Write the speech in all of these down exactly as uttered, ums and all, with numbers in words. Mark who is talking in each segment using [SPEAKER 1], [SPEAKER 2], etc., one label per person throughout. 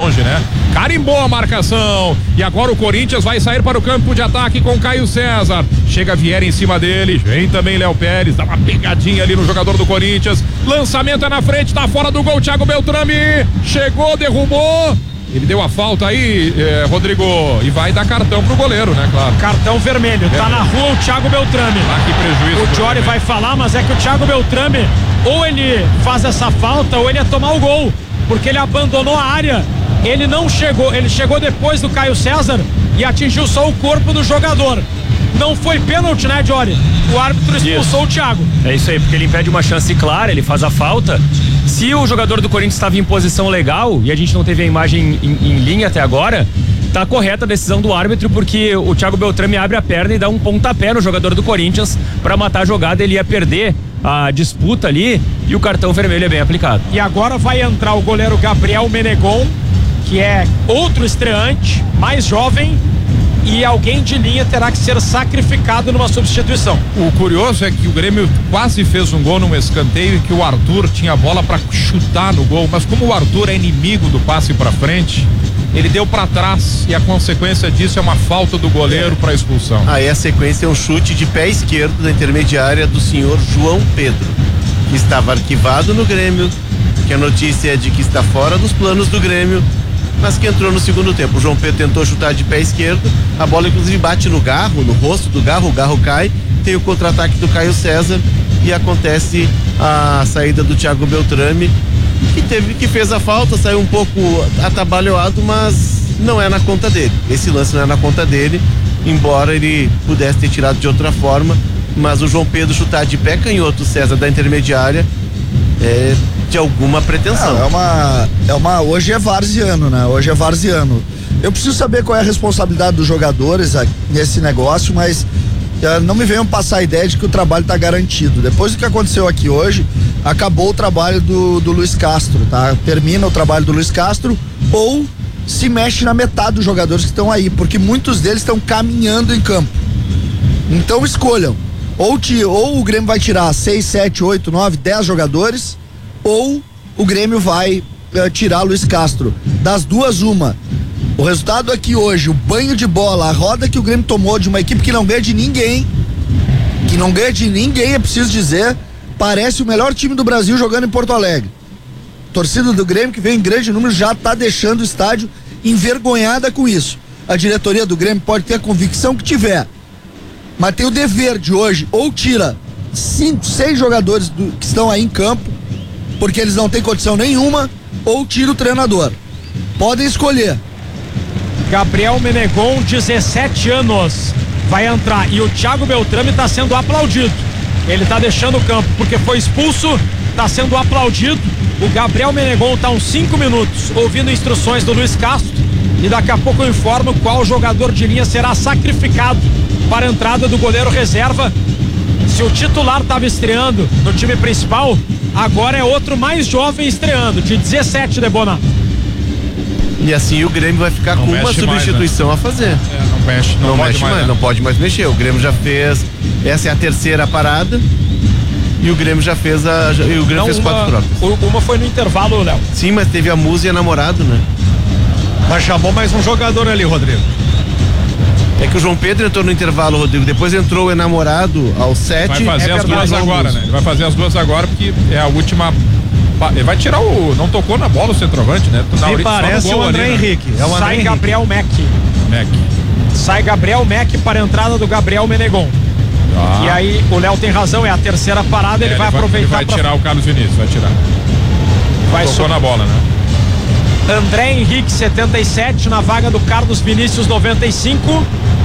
[SPEAKER 1] longe, né? Carimbou a marcação. E agora o Corinthians vai sair para o campo de ataque com Caio César. Chega Vieira em cima dele. Vem também Léo Pérez. Dá uma pegadinha ali no jogador do Corinthians. Lançamento é na frente, tá fora do gol. Thiago Beltrame. Chegou, derrubou. Ele deu a falta aí, eh, Rodrigo, e vai dar cartão pro goleiro, né, claro.
[SPEAKER 2] Cartão vermelho, vermelho. Tá na rua o Thiago Beltrame.
[SPEAKER 1] Ah, que prejuízo.
[SPEAKER 2] O Jory vai falar, mas é que o Thiago Beltrame, ou ele faz essa falta, ou ele ia tomar o gol, porque ele abandonou a área, ele não chegou, ele chegou depois do Caio César e atingiu só o corpo do jogador. Não foi pênalti, né, Jory? O árbitro expulsou isso. O Thiago.
[SPEAKER 3] É isso aí, porque ele impede uma chance clara, ele faz a falta. Se o jogador do Corinthians estava em posição legal, e a gente não teve a imagem em, em linha até agora, tá correta a decisão do árbitro, porque o Thiago Beltrame abre a perna e dá um pontapé no jogador do Corinthians para matar a jogada. Ele ia perder a disputa ali e o cartão vermelho é bem aplicado.
[SPEAKER 2] E agora vai entrar o goleiro Gabriel Menegon, que é outro estreante, mais jovem, e alguém de linha terá que ser sacrificado numa substituição.
[SPEAKER 1] O curioso é que o Grêmio quase fez um gol num escanteio e que o Arthur tinha a bola para chutar no gol, mas como o Arthur é inimigo do passe para frente, ele deu para trás e a consequência disso é uma falta do goleiro para expulsão.
[SPEAKER 4] Aí a sequência é um chute de pé esquerdo da intermediária do senhor João Pedro, que estava arquivado no Grêmio, que a notícia é de que está fora dos planos do Grêmio, mas que entrou no segundo tempo. O João Pedro tentou chutar de pé esquerdo, a bola inclusive bate no Garro, no rosto do Garro, o Garro cai, tem o contra-ataque do Caio César e acontece a saída do Thiago Beltrame, que teve, que fez a falta, saiu um pouco atabalhoado, mas não é na conta dele. Esse lance não é na conta dele, embora ele pudesse ter tirado de outra forma, mas o João Pedro chutar de pé canhoto, César da intermediária, é de alguma pretensão.
[SPEAKER 5] Não, é uma, é uma, hoje é varziano, né? Hoje é varziano. Eu preciso saber qual é a responsabilidade dos jogadores nesse negócio, mas uh, não me venham passar a ideia de que o trabalho está garantido. Depois do que aconteceu aqui hoje, acabou o trabalho do, do Luiz Castro, tá? Termina o trabalho do Luiz Castro ou se mexe na metade dos jogadores que estão aí, porque muitos deles estão caminhando em campo. Então escolham. Ou, te, ou o Grêmio vai tirar seis, sete, oito, nove, dez jogadores, ou o Grêmio vai uh, tirar Luiz Castro. Das duas, uma. O resultado aqui hoje, o banho de bola, a roda que o Grêmio tomou de uma equipe que não ganha de ninguém, que não ganha de ninguém, é preciso dizer, parece o melhor time do Brasil jogando em Porto Alegre. Torcida do Grêmio, que veio em grande número, já está deixando o estádio envergonhada com isso. A diretoria do Grêmio pode ter a convicção que tiver, mas tem o dever de hoje, ou tira cinco, seis jogadores do, que estão aí em campo, porque eles não têm condição nenhuma, ou tira o treinador. Podem escolher.
[SPEAKER 2] Gabriel Menegon, dezessete anos, vai entrar, e o Thiago Beltrame está sendo aplaudido. Ele está deixando o campo porque foi expulso, está sendo aplaudido. O Gabriel Menegon está uns cinco minutos ouvindo instruções do Luiz Castro, e daqui a pouco eu informo qual jogador de linha será sacrificado para a entrada do goleiro reserva. Se o titular estava estreando no time principal, agora é outro mais jovem estreando, de dezessete, Debona.
[SPEAKER 4] E assim o Grêmio vai ficar não com uma substituição mais, né? a fazer.
[SPEAKER 1] É, não mexe, não,
[SPEAKER 4] não
[SPEAKER 1] pode
[SPEAKER 4] mexe
[SPEAKER 1] mais,
[SPEAKER 4] mais,
[SPEAKER 1] né?
[SPEAKER 4] não pode mais mexer. O Grêmio já fez, essa é a terceira parada, e o Grêmio já fez a, já, e o Grêmio não, fez
[SPEAKER 2] uma,
[SPEAKER 4] quatro trocas.
[SPEAKER 2] Uma foi no intervalo, Léo.
[SPEAKER 4] Sim, mas teve a Musa e a namorado, né?
[SPEAKER 6] Mas chamou mais um jogador ali, Rodrigo.
[SPEAKER 4] É que o João Pedro entrou no intervalo, Rodrigo. Depois entrou o enamorado aos sete.
[SPEAKER 1] Vai fazer
[SPEAKER 4] é
[SPEAKER 1] as duas agora, né? Ele vai fazer as duas agora porque é a última. Ele vai tirar o. Não tocou na bola o centroavante, né?
[SPEAKER 6] Na Me parece o André ali, Henrique.
[SPEAKER 2] Né? É o André Sai Henrique. Gabriel Mac.
[SPEAKER 1] Mac.
[SPEAKER 2] Sai Gabriel Mac para a entrada do Gabriel Menegon. Ah. E aí o Léo tem razão, é a terceira parada, é, ele, ele vai aproveitar. Ele
[SPEAKER 1] vai
[SPEAKER 2] pra...
[SPEAKER 1] tirar o Carlos Vinícius, vai tirar.
[SPEAKER 2] Vai
[SPEAKER 1] tocou so... na bola, né?
[SPEAKER 2] André Henrique, setenta e sete, na vaga do Carlos Vinícius, noventa e cinco.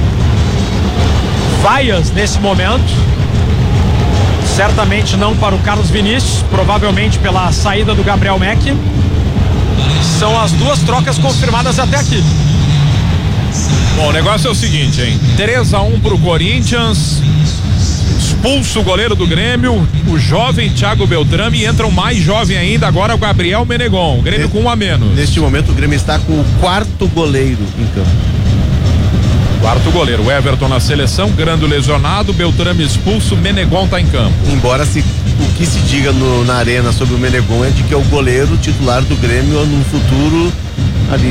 [SPEAKER 2] Vaias nesse momento. Certamente não para o Carlos Vinícius, provavelmente pela saída do Gabriel Mac. São as duas trocas confirmadas até aqui.
[SPEAKER 1] Bom, o negócio é o seguinte, hein? três a um pro Corinthians. Expulso o goleiro do Grêmio, o jovem Thiago Beltrame, e entra o mais jovem ainda, agora o Gabriel Menegon. O Grêmio com um a menos.
[SPEAKER 4] Neste momento o Grêmio está com o quarto goleiro em campo.
[SPEAKER 1] Quarto goleiro, Everton na seleção, Grando lesionado, Beltrame expulso, Menegon tá em campo.
[SPEAKER 4] Embora se, o que se diga no, na arena sobre o Menegon é de que é o goleiro titular do Grêmio no futuro